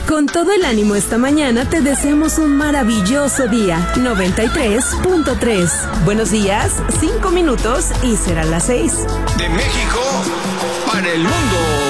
Con todo el ánimo esta mañana te deseamos un maravilloso día. 93.3. Buenos días, 5 minutos y serán las 6. De México para el mundo.